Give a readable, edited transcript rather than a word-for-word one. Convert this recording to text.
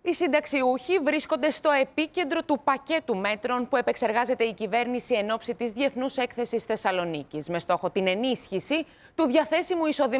Οι συνταξιούχοι βρίσκονται στο επίκεντρο του πακέτου μέτρων που επεξεργάζεται η κυβέρνηση εν ώψη της Διεθνούς Έκθεσης Θεσσαλονίκης, με στόχο την ενίσχυση του διαθέσιμου εισοδήματος